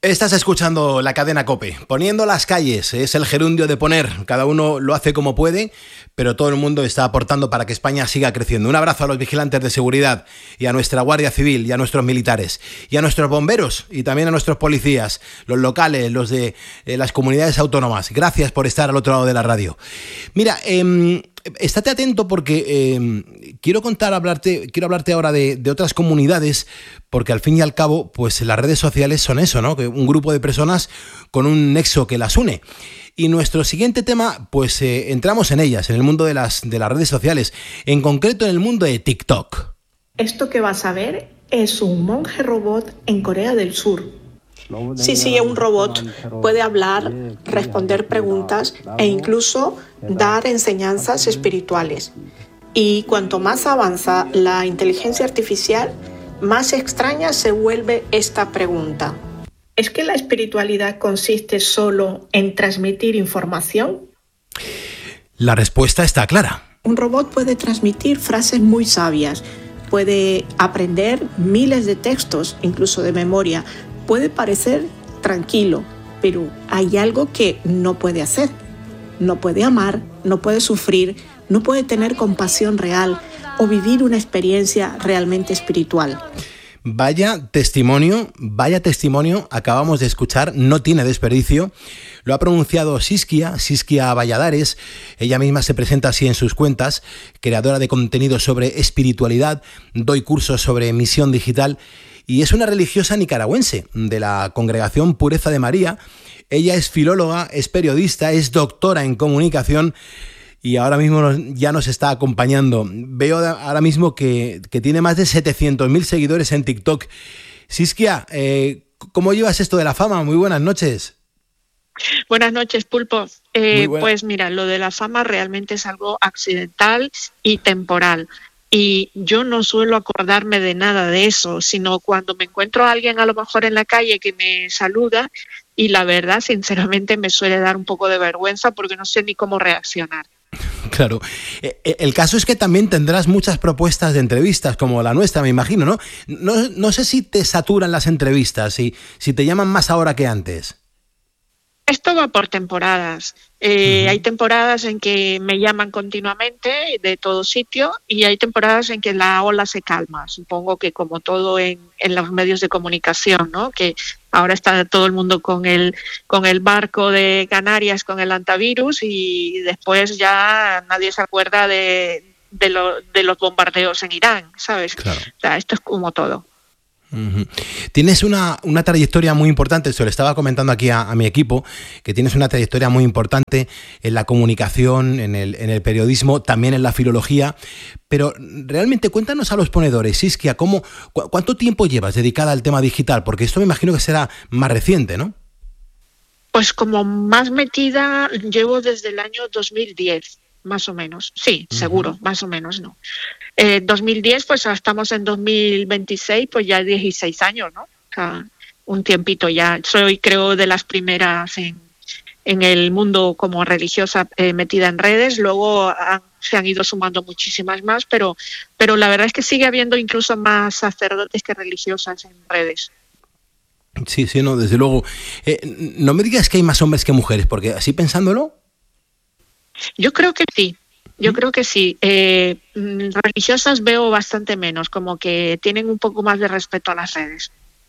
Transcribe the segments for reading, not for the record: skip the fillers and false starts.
Estás escuchando la cadena COPE, poniendo las calles, es el gerundio de poner, cada uno lo hace como puede, pero todo el mundo está aportando para que España siga creciendo. Un abrazo a los vigilantes de seguridad y a nuestra Guardia Civil y a nuestros militares y a nuestros bomberos y también a nuestros policías, los locales, los de las comunidades autónomas. Gracias por estar al otro lado de la radio. Mira, estate atento porque quiero hablarte ahora de otras comunidades, porque al fin y al cabo, pues las redes sociales son eso, ¿no? Que un grupo de personas con un nexo que las une. Y nuestro siguiente tema, pues entramos en ellas, en el mundo de las redes sociales, en concreto en el mundo de TikTok. Esto que vas a ver es un monje robot en Corea del Sur. Sí, un robot puede hablar, responder preguntas e incluso dar enseñanzas espirituales. Y cuanto más avanza la inteligencia artificial, más extraña se vuelve esta pregunta. ¿Es que la espiritualidad consiste solo en transmitir información? La respuesta está clara. Un robot puede transmitir frases muy sabias, puede aprender miles de textos, incluso de memoria. Puede parecer tranquilo, pero hay algo que no puede hacer. No puede amar, no puede sufrir, no puede tener compasión real o vivir una experiencia realmente espiritual. Vaya testimonio acabamos de escuchar, no tiene desperdicio. Lo ha pronunciado Siskia Valladares, ella misma se presenta así en sus cuentas, creadora de contenido sobre espiritualidad, doy cursos sobre misión digital y es una religiosa nicaragüense de la Congregación Pureza de María. Ella es filóloga, es periodista, es doctora en comunicación y ahora mismo ya nos está acompañando. Veo ahora mismo que tiene más de 700.000 seguidores en TikTok. Siskia, ¿cómo llevas esto de la fama? Muy buenas noches. Buenas noches, Pulpo. Pues mira, lo de la fama realmente es algo accidental y temporal. Y yo no suelo acordarme de nada de eso, sino cuando me encuentro a alguien a lo mejor en la calle que me saluda y la verdad, sinceramente, me suele dar un poco de vergüenza porque no sé ni cómo reaccionar. Claro. El caso es que también tendrás muchas propuestas de entrevistas como la nuestra, me imagino, ¿no? No sé si te saturan las entrevistas, si te llaman más ahora que antes. Esto va por temporadas. Hay temporadas en que me llaman continuamente de todo sitio y hay temporadas en que la ola se calma. Supongo que como todo en los medios de comunicación, ¿no? Que ahora está todo el mundo con el barco de Canarias con el antivirus y después ya nadie se acuerda de los bombardeos en Irán, ¿sabes? Claro. O sea, esto es como todo. Tienes una trayectoria muy importante, se lo estaba comentando aquí a mi equipo, que tienes una trayectoria muy importante en la comunicación, en el periodismo, también en la filología, pero realmente cuéntanos a los ponedores, Siskia, ¿cuánto tiempo llevas dedicada al tema digital? Porque esto me imagino que será más reciente, ¿no? Pues como más metida llevo desde el año 2010, más o menos, sí, seguro, más o menos, ¿no? 2010, pues estamos en 2026, pues ya 16 años, ¿no? O sea, un tiempito ya. Soy, creo, de las primeras en el mundo como religiosa metida en redes. Luego se han ido sumando muchísimas más, pero la verdad es que sigue habiendo incluso más sacerdotes que religiosas en redes. Sí, no, desde luego. No me digas que hay más hombres que mujeres, porque así pensándolo... Yo creo que sí. Religiosas veo bastante menos, como que tienen un poco más de respeto a las redes.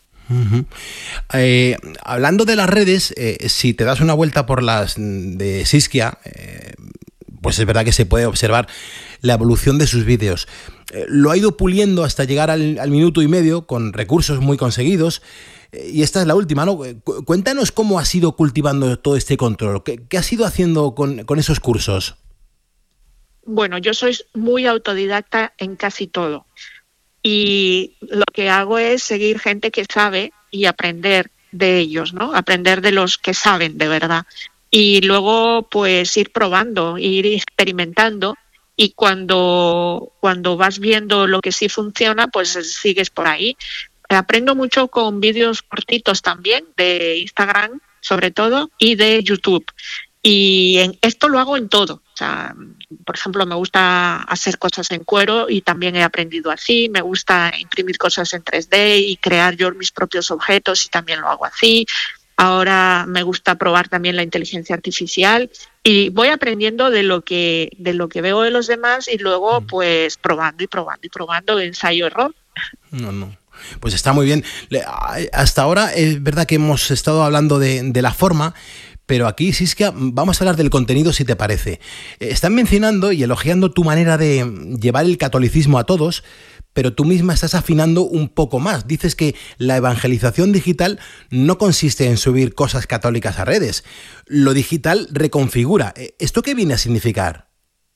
Hablando de las redes, si te das una vuelta por las de Siskia, pues es verdad que se puede observar la evolución de sus vídeos. Lo ha ido puliendo hasta llegar al minuto y medio con recursos muy conseguidos. Y esta es la última, ¿no? Cuéntanos cómo has ido cultivando todo este control. ¿Qué has ido haciendo con esos cursos? Bueno, yo soy muy autodidacta en casi todo. Y lo que hago es seguir gente que sabe y aprender de ellos, ¿no? Aprender de los que saben de verdad. Y luego, pues, ir probando, ir experimentando. Y cuando vas viendo lo que sí funciona, pues sigues por ahí. Aprendo mucho con vídeos cortitos también, de Instagram sobre todo, y de YouTube. Y esto lo hago en todo. O sea, por ejemplo, me gusta hacer cosas en cuero y también he aprendido así. Me gusta imprimir cosas en 3D y crear yo mis propios objetos y también lo hago así. Ahora me gusta probar también la inteligencia artificial y voy aprendiendo de lo que veo de los demás y luego pues probando y probando y probando, ensayo-error. No. Pues está muy bien. Hasta ahora es verdad que hemos estado hablando de la forma, pero aquí, Siskia, vamos a hablar del contenido, si te parece. Están mencionando y elogiando tu manera de llevar el catolicismo a todos, pero tú misma estás afinando un poco más. Dices que la evangelización digital no consiste en subir cosas católicas a redes. Lo digital reconfigura. ¿Esto qué viene a significar?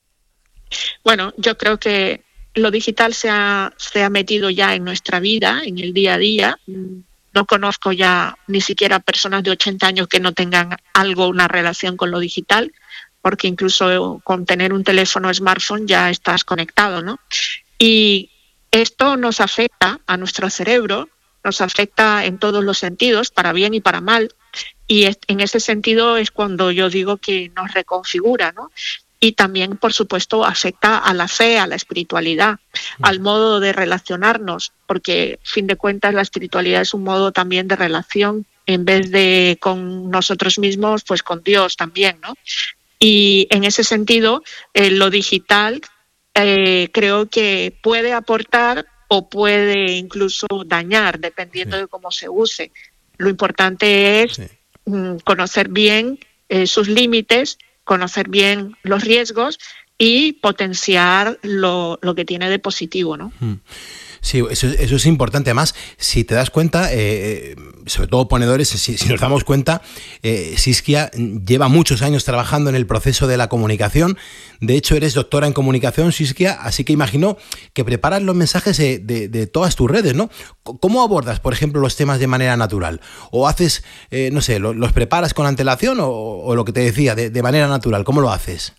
Bueno, yo creo que lo digital se ha metido ya en nuestra vida, en el día a día. No conozco ya ni siquiera personas de 80 años que no tengan una relación con lo digital, porque incluso con tener un teléfono smartphone ya estás conectado, ¿no? Y esto nos afecta a nuestro cerebro, nos afecta en todos los sentidos, para bien y para mal, y en ese sentido es cuando yo digo que nos reconfigura, ¿no? Y también, por supuesto, afecta a la fe, a la espiritualidad, al modo de relacionarnos, porque, a fin de cuentas, la espiritualidad es un modo también de relación, en vez de con nosotros mismos, pues con Dios también, ¿no? Y en ese sentido, lo digital creo que puede aportar o puede incluso dañar, dependiendo de cómo se use. Lo importante es conocer bien sus límites, conocer bien los riesgos y potenciar lo que tiene de positivo, ¿no? Sí, eso es importante. Además, si te das cuenta, sobre todo ponedores, si nos damos cuenta, Siskia lleva muchos años trabajando en el proceso de la comunicación. De hecho, eres doctora en comunicación, Siskia, así que imagino que preparas los mensajes de todas tus redes, ¿no? ¿Cómo abordas, por ejemplo, los temas de manera natural? ¿O haces, no sé, los preparas con antelación o lo que te decía, de manera natural? ¿Cómo lo haces?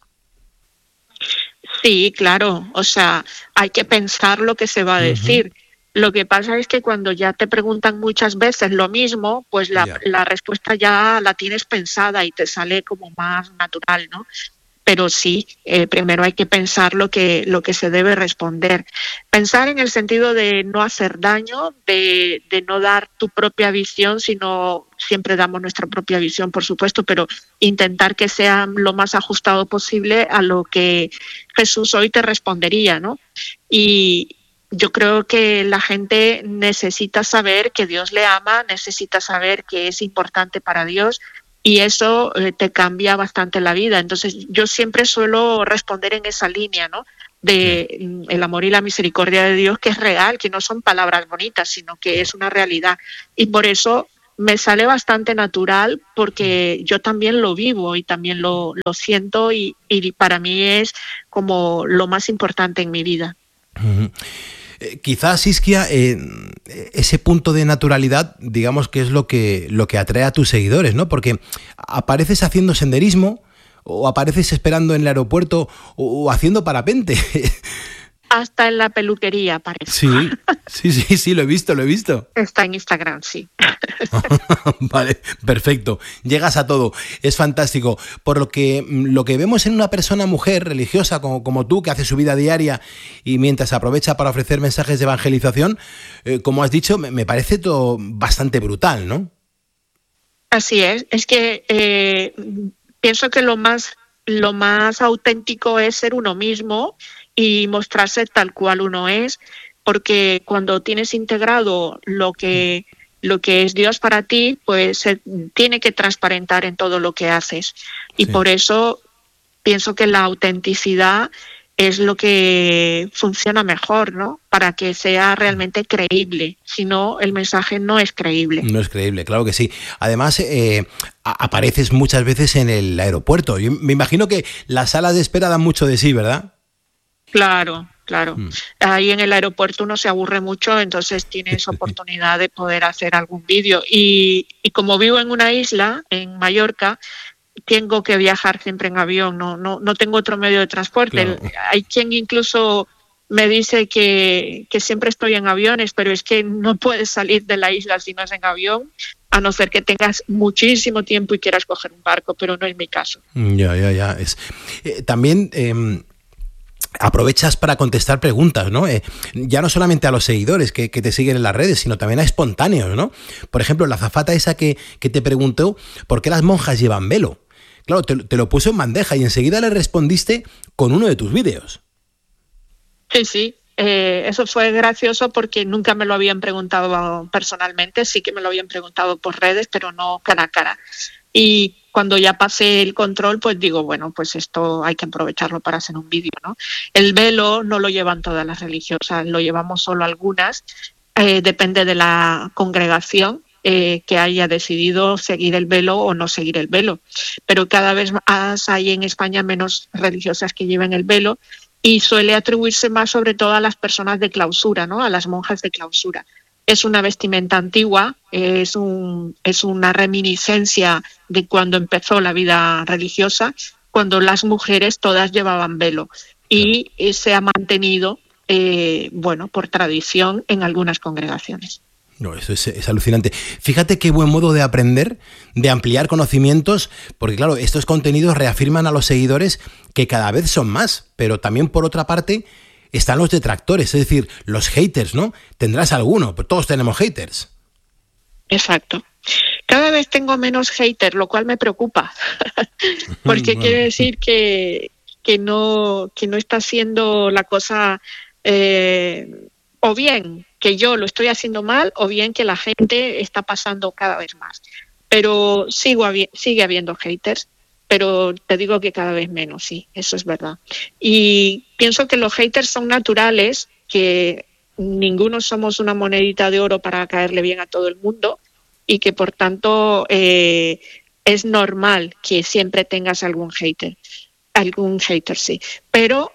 Sí, claro, o sea, hay que pensar lo que se va a decir. Lo que pasa es que cuando ya te preguntan muchas veces lo mismo, pues la respuesta ya la tienes pensada y te sale como más natural, ¿no? Pero sí, primero hay que pensar lo que se debe responder. Pensar en el sentido de no hacer daño, de no dar tu propia visión, sino siempre damos nuestra propia visión, por supuesto, pero intentar que sea lo más ajustado posible a lo que Jesús hoy te respondería, ¿no? Y yo creo que la gente necesita saber que Dios le ama, necesita saber que es importante para Dios, y eso te cambia bastante la vida. Entonces yo siempre suelo responder en esa línea, ¿no? De el amor y la misericordia de Dios, que es real, que no son palabras bonitas, sino que es una realidad. Y por eso me sale bastante natural, porque yo también lo vivo y también lo siento y para mí es como lo más importante en mi vida. Quizás, Siskia, ese punto de naturalidad, digamos que es lo que atrae a tus seguidores, ¿no? Porque apareces haciendo senderismo o apareces esperando en el aeropuerto o haciendo parapente. Hasta en la peluquería aparece. Sí, lo he visto. Está en Instagram, sí. Vale, perfecto. Llegas a todo. Es fantástico. Por lo que vemos en una persona mujer religiosa como tú, que hace su vida diaria y mientras aprovecha para ofrecer mensajes de evangelización, como has dicho, me parece todo bastante brutal, ¿no? Así es. Es que pienso que lo más auténtico es ser uno mismo y mostrarse tal cual uno es, porque cuando tienes integrado lo que es Dios para ti, pues se tiene que transparentar en todo lo que haces. Y por eso pienso que la autenticidad es lo que funciona mejor, ¿no? Para que sea realmente creíble. Si no, el mensaje no es creíble. No es creíble, claro que sí. Además, apareces muchas veces en el aeropuerto. Yo me imagino que las salas de espera dan mucho de sí, ¿verdad? Claro. Ahí en el aeropuerto uno se aburre mucho, entonces tienes oportunidad de poder hacer algún vídeo. Y como vivo en una isla, en Mallorca, tengo que viajar siempre en avión, no tengo otro medio de transporte. Claro. Hay quien incluso me dice que siempre estoy en aviones, pero es que no puedes salir de la isla si no es en avión, a no ser que tengas muchísimo tiempo y quieras coger un barco, pero no es mi caso. Ya. También aprovechas para contestar preguntas, ¿no? Ya no solamente a los seguidores que te siguen en las redes, sino también a espontáneos, ¿no? Por ejemplo, la azafata esa que te preguntó por qué las monjas llevan velo. Claro, te lo puso en bandeja y enseguida le respondiste con uno de tus vídeos. Sí. Eso fue gracioso porque nunca me lo habían preguntado personalmente, sí que me lo habían preguntado por redes, pero no cara a cara. Y cuando ya pasé el control, pues digo, bueno, pues esto hay que aprovecharlo para hacer un vídeo, ¿no? El velo no lo llevan todas las religiosas, lo llevamos solo algunas, depende de la congregación que haya decidido seguir el velo o no seguir el velo. Pero cada vez más hay en España menos religiosas que lleven el velo y suele atribuirse más sobre todo a las personas de clausura, ¿no? A las monjas de clausura. Es una vestimenta antigua, es una reminiscencia de cuando empezó la vida religiosa, cuando las mujeres todas llevaban velo y se ha mantenido, por tradición en algunas congregaciones. No, eso es alucinante. Fíjate qué buen modo de aprender, de ampliar conocimientos, porque claro, estos contenidos reafirman a los seguidores que cada vez son más, pero también por otra parte están los detractores, es decir, los haters, ¿no? Tendrás alguno, pero todos tenemos haters. Exacto. Cada vez tengo menos haters, lo cual me preocupa, porque quiere decir que no está siendo la cosa o bien que yo lo estoy haciendo mal o bien que la gente está pasando cada vez más. Pero sigue habiendo haters, pero te digo que cada vez menos, sí, eso es verdad. Y pienso que los haters son naturales, que ninguno somos una monedita de oro para caerle bien a todo el mundo y que por tanto es normal que siempre tengas algún hater, sí. Pero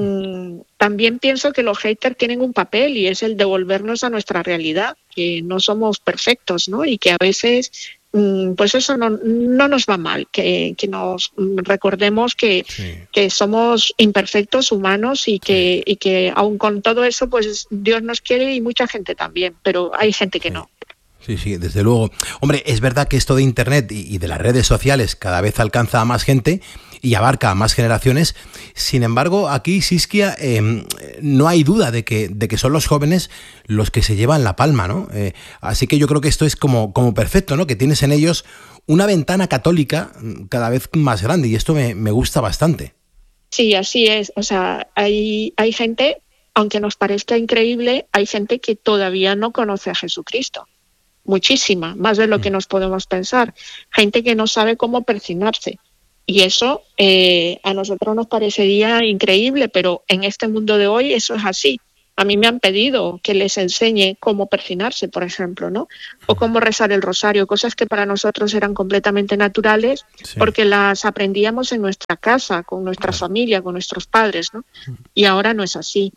también pienso que los haters tienen un papel y es el devolvernos a nuestra realidad, que no somos perfectos, ¿no? Y que a veces pues eso no nos va mal, que nos recordemos que somos imperfectos, humanos y que aun con todo eso pues Dios nos quiere y mucha gente también, pero hay gente que no. Sí, desde luego. Hombre, es verdad que esto de Internet y de las redes sociales cada vez alcanza a más gente y abarca a más generaciones. Sin embargo, aquí, Siskia, no hay duda de que son los jóvenes los que se llevan la palma, ¿no? Así que yo creo que esto es como perfecto, ¿no? Que tienes en ellos una ventana católica cada vez más grande y esto me gusta bastante. Sí, así es. O sea, hay gente, aunque nos parezca increíble, hay gente que todavía no conoce a Jesucristo. Muchísima, más de lo que nos podemos pensar. Gente que no sabe cómo persignarse. Y eso a nosotros nos parecería increíble, pero en este mundo de hoy eso es así. A mí me han pedido que les enseñe cómo persignarse, por ejemplo, ¿no? O cómo rezar el rosario, cosas que para nosotros eran completamente naturales porque las aprendíamos en nuestra casa, con nuestra familia, con nuestros padres, ¿no? Y ahora no es así.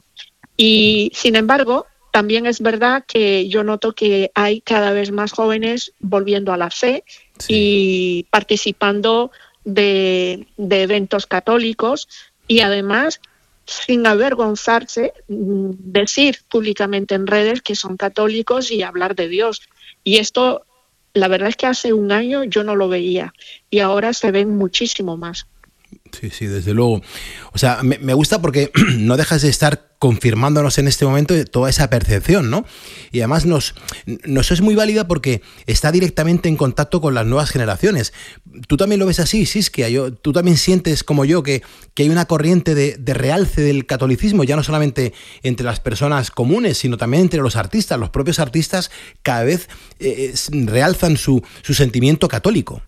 Y sin embargo, también es verdad que yo noto que hay cada vez más jóvenes volviendo a la fe y participando de eventos católicos y además, sin avergonzarse, decir públicamente en redes que son católicos y hablar de Dios. Y esto, la verdad es que hace un año yo no lo veía y ahora se ven muchísimo más. Sí, desde luego. O sea, me gusta porque no dejas de estar confirmándonos en este momento toda esa percepción, ¿no? Y además nos es muy válida porque está directamente en contacto con las nuevas generaciones. ¿Tú también lo ves así, Siskia? ¿Tú también sientes como yo que hay una corriente de realce del catolicismo, ya no solamente entre las personas comunes, sino también entre los artistas? Los propios artistas cada vez realzan su sentimiento católico.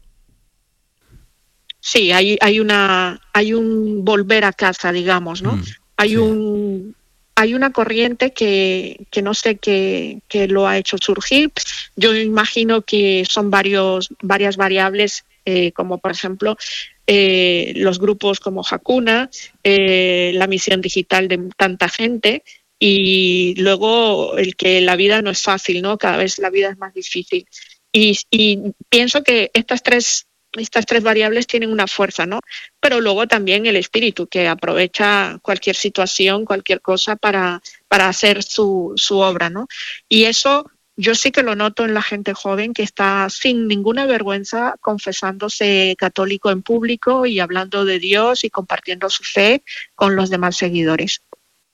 Sí, hay un volver a casa, digamos, ¿no? Hay una corriente que no sé qué lo ha hecho surgir. Yo imagino que son varias variables, como por ejemplo los grupos como Hakuna, la misión digital de tanta gente y luego el que la vida no es fácil, ¿no? Cada vez la vida es más difícil. Y pienso que estas tres estas tres variables tienen una fuerza, ¿no? Pero luego también el espíritu, que aprovecha cualquier situación, cualquier cosa para hacer su obra, ¿no? Y eso yo sí que lo noto en la gente joven, que está sin ninguna vergüenza confesándose católico en público y hablando de Dios y compartiendo su fe con los demás seguidores.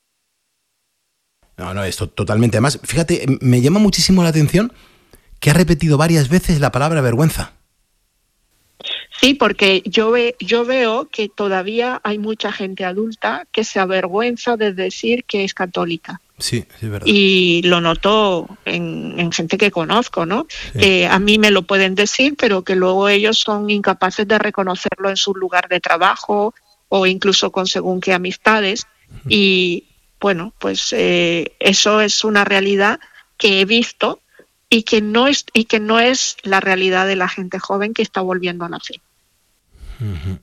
No, esto totalmente. Además, fíjate, me llama muchísimo la atención que ha repetido varias veces la palabra vergüenza. Sí, porque yo veo que todavía hay mucha gente adulta que se avergüenza de decir que es católica. Sí, es verdad. Y lo noto en gente que conozco, ¿no? Sí. Que a mí me lo pueden decir, pero que luego ellos son incapaces de reconocerlo en su lugar de trabajo o incluso con según qué amistades. Y bueno, pues eso es una realidad que he visto y que no es la realidad de la gente joven que está volviendo a la fe. Uh-huh.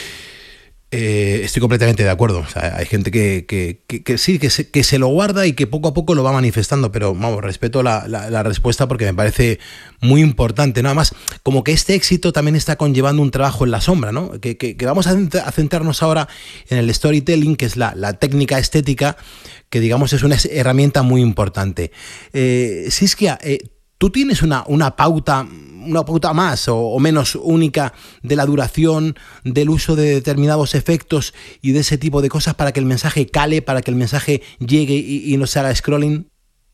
Estoy completamente de acuerdo. O sea, hay gente que sí, que se lo guarda y que poco a poco lo va manifestando, pero vamos, respeto la respuesta porque me parece muy importante. Nada más, como que este éxito también está conllevando un trabajo en la sombra, ¿no? Que vamos a centrarnos ahora en el storytelling, que es la técnica estética, que digamos es una herramienta muy importante. Siskia, ¿tú tienes una pauta más o menos única de la duración, del uso de determinados efectos y de ese tipo de cosas para que el mensaje cale, para que el mensaje llegue y no se haga scrolling?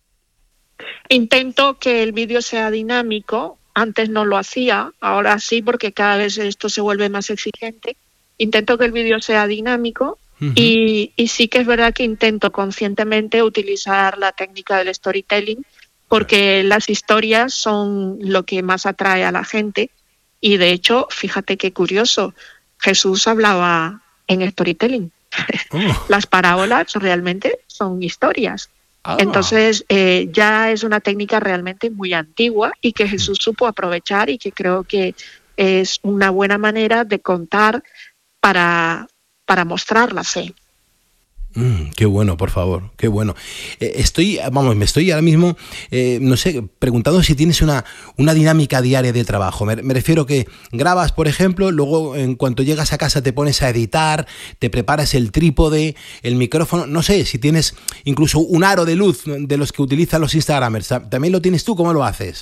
Intento que el vídeo sea dinámico. Antes no lo hacía, ahora sí, porque cada vez esto se vuelve más exigente. Intento que el vídeo sea dinámico. Uh-huh. Y sí que es verdad que intento conscientemente utilizar la técnica del storytelling, porque las historias son lo que más atrae a la gente. Y de hecho, fíjate qué curioso, Jesús hablaba en storytelling. Las parábolas realmente son historias. Entonces ya es una técnica realmente muy antigua y que Jesús supo aprovechar, y que creo que es una buena manera de contar para mostrar la fe. Qué bueno, por favor, qué bueno. Me estoy ahora mismo, no sé, preguntando si tienes una dinámica diaria de trabajo. Me refiero que grabas, por ejemplo, luego en cuanto llegas a casa te pones a editar, te preparas el trípode, el micrófono, no sé, si tienes incluso un aro de luz de los que utilizan los Instagramers. ¿También lo tienes tú? ¿Cómo lo haces?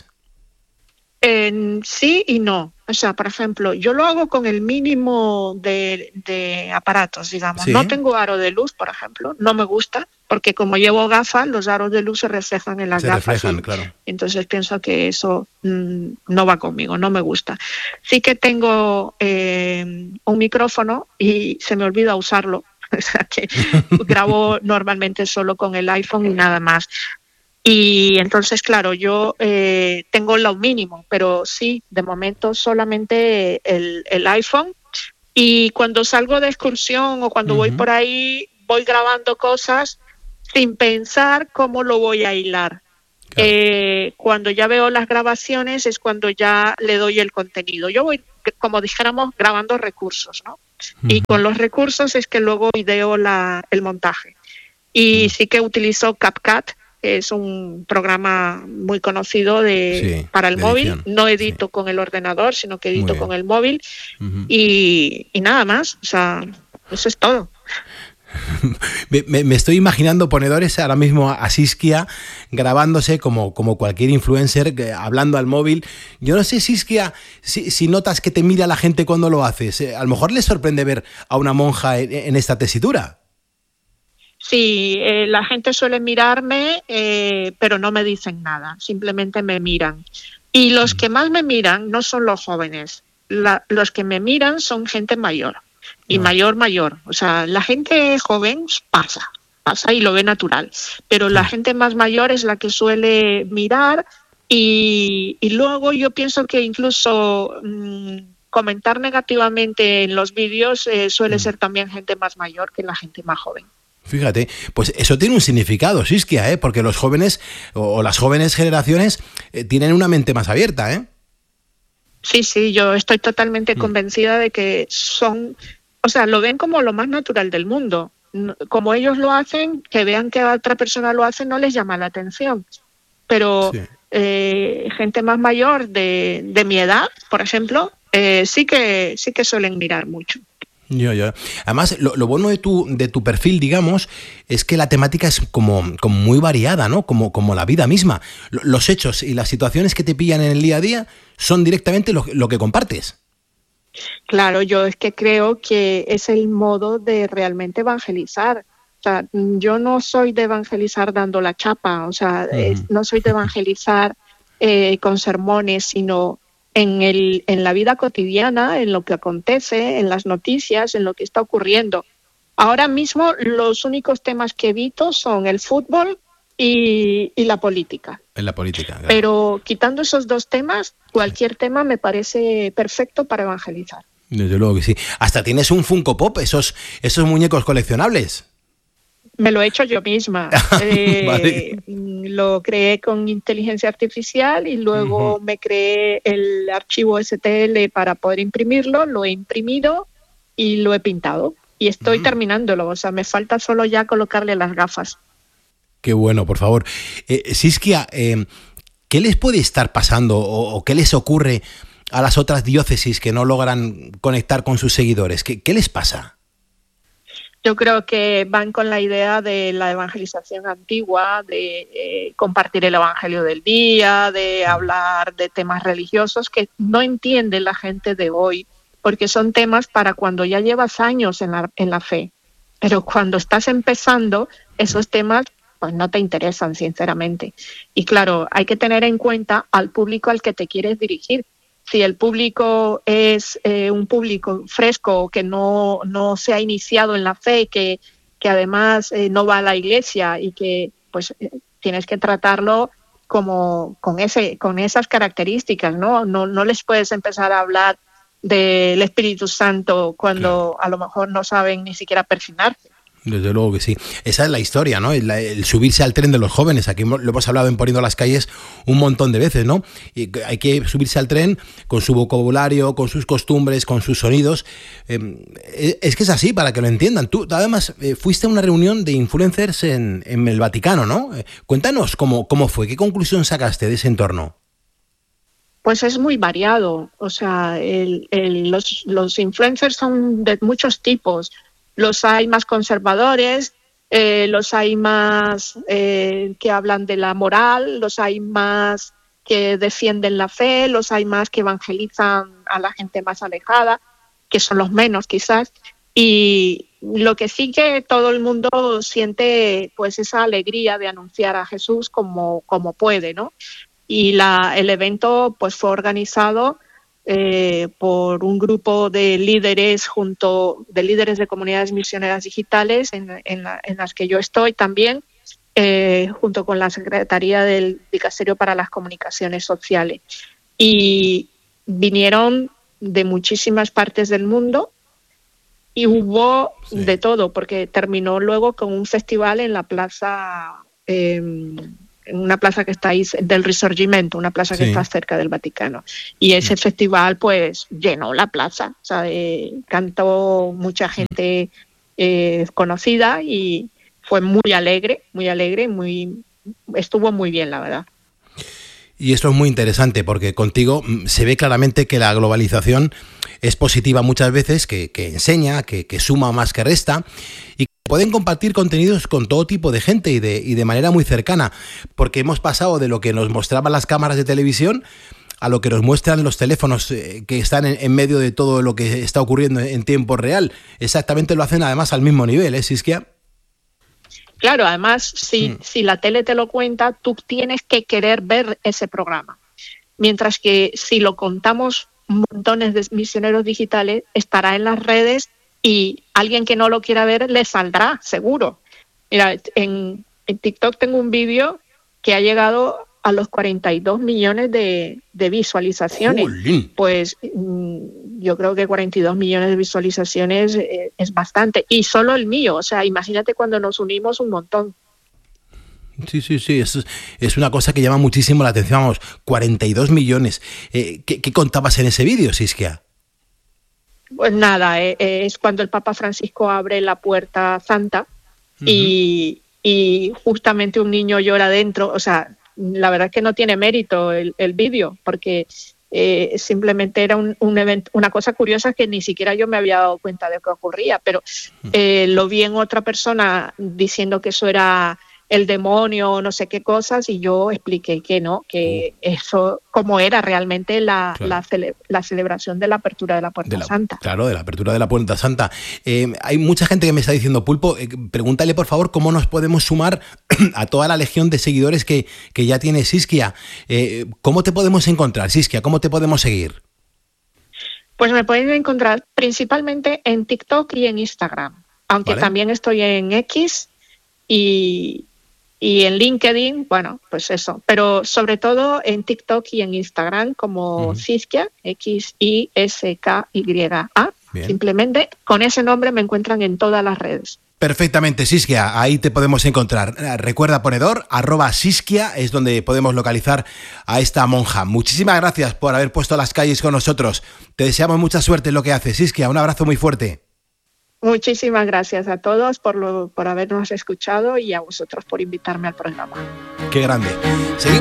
Sí y no. O sea, por ejemplo, yo lo hago con el mínimo de aparatos, digamos. ¿Sí? No tengo aro de luz, por ejemplo. No me gusta, porque como llevo gafas, los aros de luz se reflejan en las gafas. Claro. Entonces pienso que eso no va conmigo, no me gusta. Sí que tengo un micrófono y se me olvida usarlo. O sea, que grabo normalmente solo con el iPhone y nada más. Y entonces, claro, yo tengo lo mínimo, pero sí, de momento solamente el iPhone. Y cuando salgo de excursión o cuando voy por ahí, voy grabando cosas sin pensar cómo lo voy a hilar. Claro. Cuando ya veo las grabaciones es cuando ya le doy el contenido. Yo voy, como dijéramos, grabando recursos, ¿no? Y con los recursos es que luego ideo el montaje. Y sí que utilizo CapCut. Es un programa muy conocido para el móvil. Edición. No edito con el ordenador, sino que edito con el móvil. Y nada más. O sea, eso es todo. Me estoy imaginando ponedores ahora mismo a Siskia grabándose como cualquier influencer, hablando al móvil. Yo no sé, Siskia, si notas que te mira la gente cuando lo haces. A lo mejor les sorprende ver a una monja en esta tesitura. Sí, la gente suele mirarme, pero no me dicen nada, simplemente me miran. Y los que más me miran no son los jóvenes, los que me miran son gente mayor, y mayor. O sea, la gente joven pasa y lo ve natural, pero la gente más mayor es la que suele mirar y luego yo pienso que incluso comentar negativamente en los vídeos suele ser también gente más mayor que la gente más joven. Fíjate, pues eso tiene un significado, Siskia, porque los jóvenes o las jóvenes generaciones tienen una mente más abierta, ¿eh? Sí, yo estoy totalmente convencida de que lo ven como lo más natural del mundo. Como ellos lo hacen, que vean que otra persona lo hace no les llama la atención. Pero gente más mayor de mi edad, por ejemplo, sí que suelen mirar mucho. Yo. Además, lo bueno de tu perfil, digamos, es que la temática es como muy variada, ¿no? Como la vida misma. Los hechos y las situaciones que te pillan en el día a día son directamente lo que compartes. Claro, yo es que creo que es el modo de realmente evangelizar. O sea, yo no soy de evangelizar dando la chapa, o sea, no soy de evangelizar con sermones, sino en la vida cotidiana, en lo que acontece, en las noticias, en lo que está ocurriendo. Ahora mismo los únicos temas que evito son el fútbol y la política. En la política, claro. Pero quitando esos dos temas, cualquier tema me parece perfecto para evangelizar. Desde luego que sí. Hasta tienes un Funko Pop, esos muñecos coleccionables. Me lo he hecho yo misma. Vale. Lo creé con inteligencia artificial y luego me creé el archivo STL para poder imprimirlo, lo he imprimido y lo he pintado. Y estoy terminándolo, o sea, me falta solo ya colocarle las gafas. Qué bueno, por favor. Siskia, ¿qué les puede estar pasando o qué les ocurre a las otras diócesis que no logran conectar con sus seguidores? ¿Qué les pasa? Yo creo que van con la idea de la evangelización antigua, de compartir el evangelio del día, de hablar de temas religiosos que no entiende la gente de hoy, porque son temas para cuando ya llevas años en la fe. Pero cuando estás empezando, esos temas pues no te interesan, sinceramente. Y claro, hay que tener en cuenta al público al que te quieres dirigir. Si el público es un público fresco, que no se ha iniciado en la fe, que además no va a la iglesia y que pues tienes que tratarlo como con esas características, ¿no? No les puedes empezar a hablar del Espíritu Santo cuando a lo mejor no saben ni siquiera persignarse. Desde luego que sí. Esa es la historia, ¿no? El subirse al tren de los jóvenes. Aquí lo hemos hablado en Poniendo las Calles un montón de veces, ¿no? Y hay que subirse al tren con su vocabulario, con sus costumbres, con sus sonidos. Es que es así, para que lo entiendan. Tú, además, fuiste a una reunión de influencers en el Vaticano, ¿no? Cuéntanos cómo fue, ¿qué conclusión sacaste de ese entorno? Pues es muy variado. O sea, los influencers son de muchos tipos. Los hay más conservadores, los hay más que hablan de la moral, los hay más que defienden la fe, los hay más que evangelizan a la gente más alejada, que son los menos quizás. Y lo que sí que todo el mundo siente pues esa alegría de anunciar a Jesús como puede, ¿no? Y el evento pues fue organizado por un grupo de líderes de líderes de comunidades misioneras digitales en las que yo estoy también, junto con la Secretaría del Dicasterio para las Comunicaciones Sociales. Y vinieron de muchísimas partes del mundo y hubo de todo, porque terminó luego con un festival en la plaza, en una plaza que está ahí del Risorgimento, una plaza que está cerca del Vaticano. Y ese festival pues llenó la plaza, o sea, cantó mucha gente conocida y fue muy alegre, estuvo muy bien, la verdad. Y esto es muy interesante porque contigo se ve claramente que la globalización es positiva muchas veces, que enseña, que suma más que resta, y que pueden compartir contenidos con todo tipo de gente y de manera muy cercana, porque hemos pasado de lo que nos mostraban las cámaras de televisión a lo que nos muestran los teléfonos que están en medio de todo lo que está ocurriendo en tiempo real. Exactamente lo hacen además al mismo nivel, ¿eh, Siskia? Claro, además, si la tele te lo cuenta, tú tienes que querer ver ese programa. Mientras que si lo contamos montones de misioneros digitales, estará en las redes y alguien que no lo quiera ver le saldrá, seguro. Mira, en TikTok tengo un vídeo que ha llegado a los 42 millones de visualizaciones. ¡Jolín! Pues yo creo que 42 millones de visualizaciones es bastante. Y solo el mío, o sea, imagínate cuando nos unimos un montón. Sí, es una cosa que llama muchísimo la atención. Vamos, 42 millones. ¿Qué contabas en ese vídeo, Siskia? Pues nada, es cuando el Papa Francisco abre la puerta santa y justamente un niño llora dentro. O sea, la verdad es que no tiene mérito el vídeo, porque simplemente era un evento, una cosa curiosa que ni siquiera yo me había dado cuenta de que ocurría, pero lo vi en otra persona diciendo que eso era el demonio o no sé qué cosas, y yo expliqué que no, que eso como era realmente la celebración de la apertura de la Puerta Santa. Claro, de la apertura de la Puerta Santa. Hay mucha gente que me está diciendo, Pulpo, pregúntale por favor cómo nos podemos sumar a toda la legión de seguidores que ya tiene Siskia. ¿Cómo te podemos encontrar, Siskia? ¿Cómo te podemos seguir? Pues me pueden encontrar principalmente en TikTok y en Instagram, aunque también estoy en X y en LinkedIn, bueno, pues eso, pero sobre todo en TikTok y en Instagram como Siskia, XISKYA. Simplemente con ese nombre me encuentran en todas las redes. Perfectamente, Siskia, ahí te podemos encontrar. Recuerda, ponedor, @Siskia es donde podemos localizar a esta monja. Muchísimas gracias por haber puesto las calles con nosotros. Te deseamos mucha suerte en lo que haces, Siskia. Un abrazo muy fuerte. Muchísimas gracias a todos por habernos escuchado y a vosotros por invitarme al programa. Qué grande.